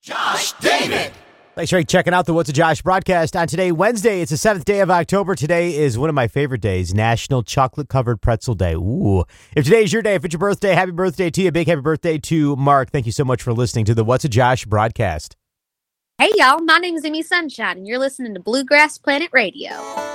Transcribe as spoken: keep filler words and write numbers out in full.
Josh David. Thanks for checking out the What's a Josh broadcast on today, Wednesday. It's the seventh day of October. Today is one of my favorite days, National Chocolate-Covered Pretzel Day. Ooh. If today is your day, if it's your birthday, happy birthday to you. Big happy birthday to Mark. Thank you so much for listening to the What's a Josh broadcast. Hey, y'all. My name is Amy Sunshine, and you're listening to Bluegrass Planet Radio.